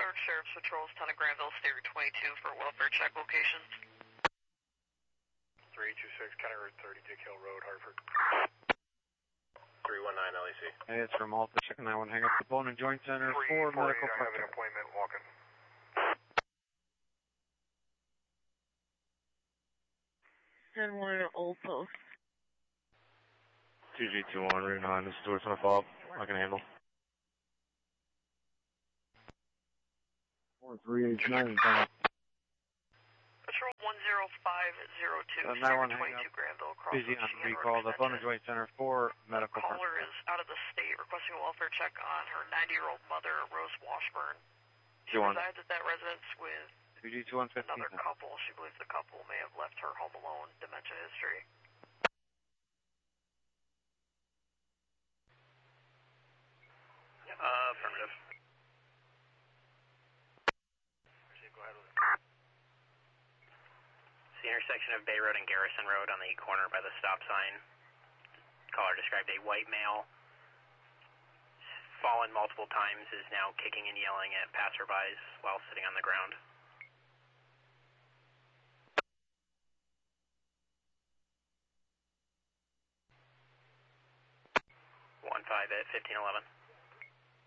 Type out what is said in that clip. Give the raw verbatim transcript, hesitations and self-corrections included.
Clark Sheriff's Patrols, Town of Granville, State Route twenty-two for welfare check locations. three two six, County Route thirty, Dick Hill Road, Hartford. three one nine L E C. Hey, it's from Malta. Checking that one. Hang up the Bone and Joint Center for medical I have an appointment walking. ten one Old Post. two G two one, Route nine. This is Stuart's on a follow-up. I can handle. four three eight nine. Patrol one zero five zero two, Uh, State Route twenty-two, Granville, cross Busy on recall. The Bone and Joint Center for medical. Caller is out of the state requesting a welfare check on her ninety-year-old mother, Rose Washburn. She resides at that residence with two G two one fifteen. another couple. She believes the couple may have left her home alone, dementia history. Uh, affirmative. Go ahead with it. It's the intersection of Bay Road and Garrison Road on the corner by the stop sign. Caller described a white male, fallen multiple times, is now kicking and yelling at passerbys while sitting on the ground. one five at fifteen eleven.